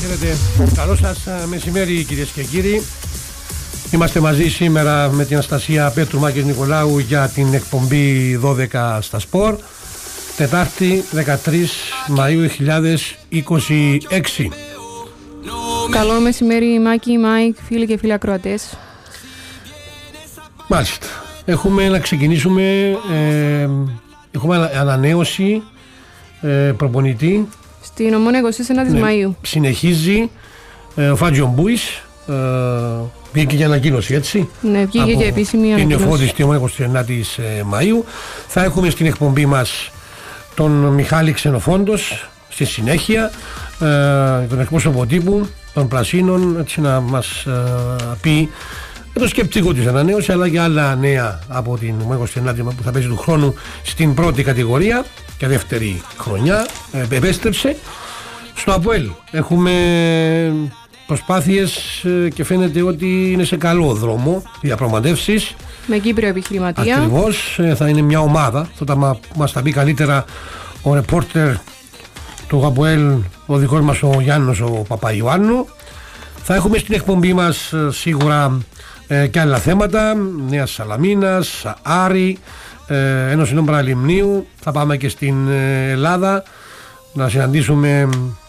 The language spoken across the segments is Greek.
Χαίρετε. Καλό σας μεσημέρι κυρίες και κύριοι. Είμαστε μαζί σήμερα με την Αναστασία Πέτρου Μάκης Νικολάου για την εκπομπή 12 στα Σπορ. Τετάρτη 13 Μαΐου 2026. Καλό μεσημέρι Μάκη, Μάικ, φίλοι και φίλοι ακροατές. Μάλιστα. Έχουμε να ξεκινήσουμε. Έχουμε ανανέωση προπονητή. Στην Ομόνοια 29 Μαΐου. Συνεχίζει ο Φάτζιο Μπούης. Βγήκε και ανακοίνωση, έτσι. Ναι, βγήκε και επίσημη ανακοίνωση. Είναι φώτης στην Ομόνοια 29 Μαΐου. Θα έχουμε στην εκπομπή μας τον Μιχάλη Ξενοφόντος στη συνέχεια, τον εκπρόσωπο τύπου των Πρασίνων, έτσι να μας πει το σκεπτικό της ανανέωσης, αλλά και άλλα νέα από την Ομόνοια 29 που θα παίζει του χρόνου στην πρώτη κατηγορία και δεύτερη χρονιά. Επέστρεψε στο ΑΠΟΕΛ. Έχουμε προσπάθειες και φαίνεται ότι είναι σε καλό δρόμο οι διαπραγματεύσεις. Με Κύπριο επιχειρηματία. Ακριβώς, θα είναι μια ομάδα. Θα μας τα πει καλύτερα ο ρεπόρτερ του ΑΠΟΕΛ, ο δικός μας ο Γιάννος ο Παπαϊωάννου. Θα έχουμε στην εκπομπή μας σίγουρα και άλλα θέματα. Νέα Σαλαμίνας, Άρη, Ένωση Νόμου Παραλιμνίου. Θα πάμε και στην Ελλάδα να συναντήσουμε,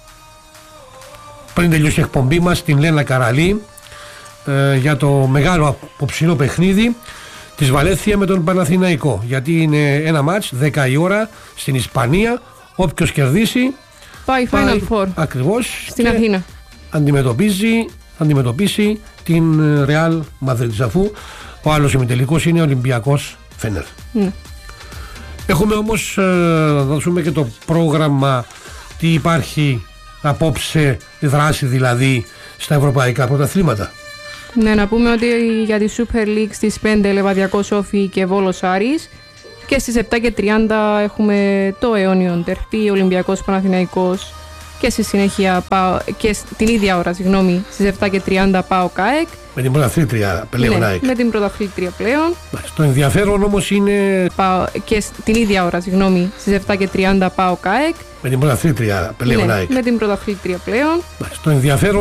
πριν τελειώσει η εκπομπή μας, την Λένα Καραλή για το μεγάλο αποψινό παιχνίδι της Βαλένθια με τον Παναθηναϊκό, γιατί είναι ένα μάτς 10 η ώρα στην Ισπανία. Όποιος κερδίσει πάει Final Four. Ακριβώς, στην Αθήνα. Αντιμετωπίσει την Real Madrid, αφού ο άλλος ημιτελικός είναι ο Ολυμπιακός Φενέρ. Έχουμε όμως να δώσουμε και το πρόγραμμα, τι υπάρχει απόψε, η δράση δηλαδή στα ευρωπαϊκά πρωταθλήματα. Ναι, να πούμε ότι για τη Super League στις 5 Λεβαδιακός Όφη και Βόλος Άρης, και στις 7:30 έχουμε το αιώνιον τερπί Ολυμπιακός Παναθηναϊκός, και στη συνέχεια και την ίδια ώρα, στις 7:30 ΠΑΟΚ ΑΕΚ. Με την πρωταθλήτρια πλέον. Ναι, με την πρωταθλήτρια πλέον. Το ενδιαφέρον όμως είναι. Και την ίδια ώρα, στις 7:30 ΠΑΟΚ ΑΕΚ. Με την πρωταθλήτρια πλέον. Ναι, με την πρωταθλήτρια πλέον. Το ενδιαφέρον